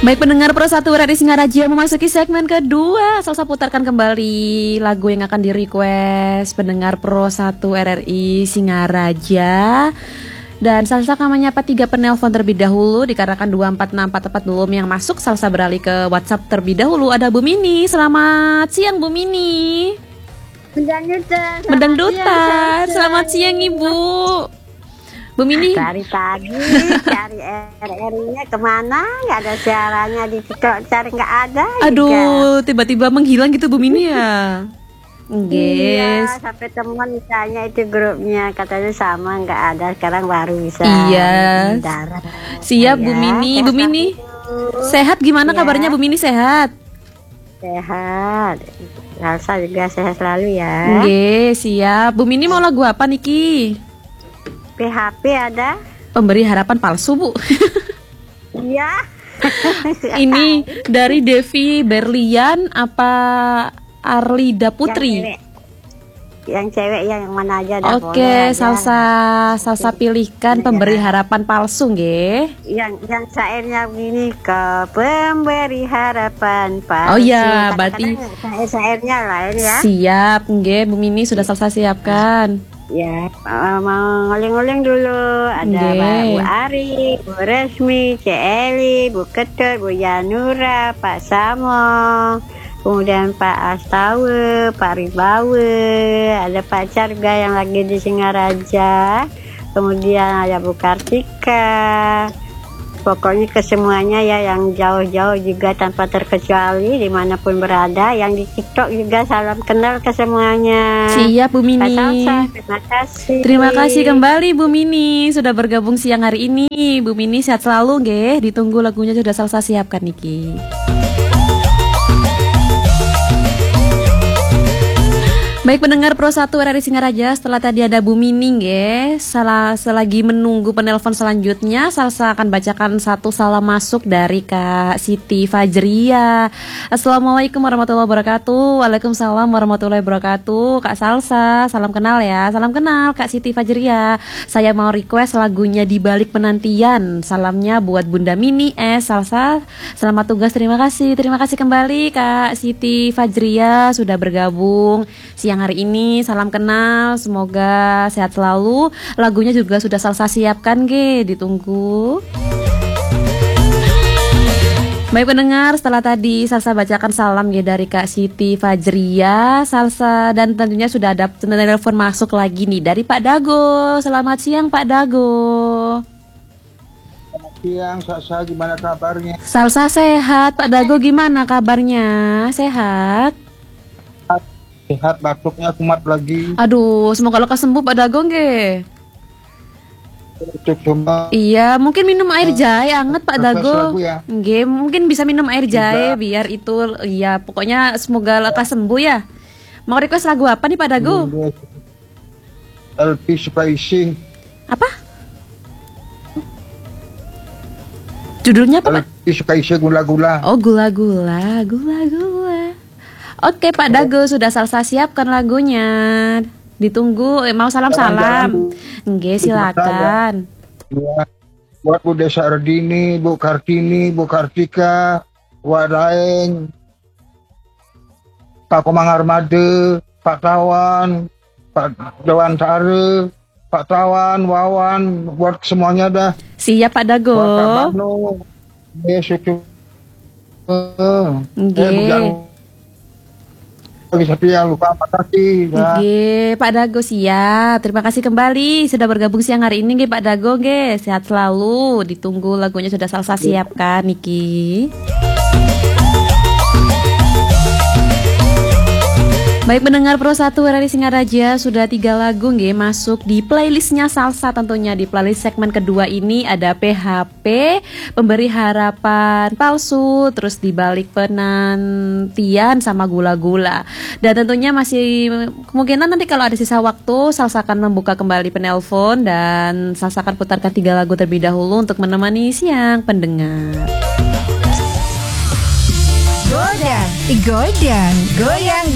Baik pendengar Pro 1 RRI Singaraja, memasuki segmen kedua. Salsa putarkan kembali lagu yang akan di-request pendengar Pro 1 RRI Singaraja. Dan Salsa akan menyapa 3 penelpon terlebih dahulu. Dikarenakan 24644 belum yang masuk, Salsa beralih ke WhatsApp terlebih dahulu. Ada Bu Mini, selamat siang Bu Mini. Mendangdutan, selamat siang Ibu. Bu Mini, Cari pagi, cari RRI-nya kemana? Nggak ada siarannya di TikTok, cari nggak ada. aduh, tiba-tiba menghilang gitu Bu Mini ya. Iya, Guys, sampai teman misalnya itu grupnya katanya sama nggak ada, sekarang baru bisa. Iya. mendarat. siap Bu Ya, Mini. Bu sehat Mini, dulu. sehat gimana Ya. kabarnya Bu Mini, sehat? Sehat. Rasa juga sehat selalu ya. Nggih, siap. Bu Mini mau lagu apa niki? PHP ada? Pemberi harapan palsu, Bu. Iya. Ini dari Devi Berlian apa Arlida Putri? Yang cewek yang mana aja dah, Oke, boleh aja. Salsa pilihkan pemberi harapan palsu, nggih. Yang syairnya begini, ke pemberi harapan palsu. Oh iya, Kadang-kadang berarti syairnya lain ya. siap, nggih. Bu Mini sudah Salsa siapkan. Ya, mau nguling-nguling dulu. Ada Nggih. Bu Ari, Bu Resmi, Cik Eli, Bu Ketut, Bu Yanura, Pak Samo, kemudian Pak Astawe, Pak Ribawe, ada Pak Carga yang lagi di Singaraja, kemudian ada Bu Kartika. Pokoknya ke semuanya ya, yang jauh-jauh juga tanpa terkecuali dimanapun berada. Yang di TikTok juga salam kenal ke semuanya. Siap Bu Kak Mini. Salsa, terima kasih. Terima kasih kembali Bu Mini sudah bergabung siang hari ini. Bu Mini sehat selalu nggih. Ditunggu lagunya sudah Salsa siapkan niki. Baik pendengar Pro 1 RRI Singaraja, setelah tadi ada Bu Mini nggih. Selagi menunggu penelpon selanjutnya, Salsa akan bacakan satu salam masuk dari Kak Siti Fajria. Assalamualaikum warahmatullahi wabarakatuh. Waalaikumsalam warahmatullahi wabarakatuh. Kak Salsa, salam kenal ya. Salam kenal Kak Siti Fajria. Saya mau request lagunya Di Balik Penantian. Salamnya buat Bunda Mini Salsa. Selamat tugas, terima kasih. Terima kasih kembali Kak Siti Fajria sudah bergabung siang hari ini. Salam kenal, semoga sehat selalu. Lagunya juga sudah Salsa siapkan ge, ditunggu. Baik pendengar, setelah tadi Salsa bacakan salam ya dari Kak Siti Fajria, Salsa, dan tentunya sudah ada telepon masuk lagi nih dari Pak Dago. Selamat siang Pak Dago. Selamat siang, Salsa, gimana kabarnya? Salsa sehat, Pak Dago gimana kabarnya? Sehat? Sehat, batuknya kumat lagi. Aduh, semoga lekas sembuh Pak Dago nge. Coba Iya, mungkin minum air jahe anget Pak request Dago. lagu ya. Nggih, mungkin bisa minum air jahe Juga. biar itu iya, pokoknya semoga lekas sembuh ya. Mau request lagu apa nih Pak Dago? LP Spicy. Apa? Judulnya apa Pak? LP Spicy gula-gula. Oh, gula-gula, gula-gula. Oke Pak Dago, sudah Salsa siapkan lagunya. Ditunggu, mau salam-salam. Nggih, silakan. Ya. Buat Bu Desa Ardini, Bu Kartini, Bu Kartika, Wak Daeng, Pak Komang Armade, Pak Tawan, Pak Dewan Tare, Pak Tawan, Wawan, buat semuanya dah. Siap Pak Dago. Buat Pak Bano, suku. Nggih. Bagi satu yang lupa, makasih. Ya. Oke, Pak Dago siap. Terima kasih kembali sudah bergabung siang hari ini, nggih Pak Dago, nggih. Sehat selalu. Ditunggu lagunya sudah Salsa siapkan, Niki. Baik pendengar Pro 1 RRI Singaraja, sudah 3 lagu nggih masuk di playlistnya Salsa tentunya. Di playlist segmen kedua ini ada PHP, Pemberi Harapan Palsu, terus Di Balik Penantian sama Gula-Gula. Dan tentunya masih kemungkinan nanti kalau ada sisa waktu Salsa akan membuka kembali penelpon dan Salsa akan putarkan 3 lagu terlebih dahulu untuk menemani siang pendengar. Goyang, goyang, goyang.